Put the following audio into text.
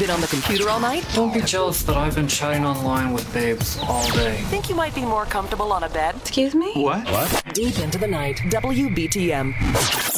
Been on the computer all night? Don't be jealous that I've been chatting online with babes all day. Think you might be more comfortable on a bed? Excuse me? What? Deep into the night, WBTM.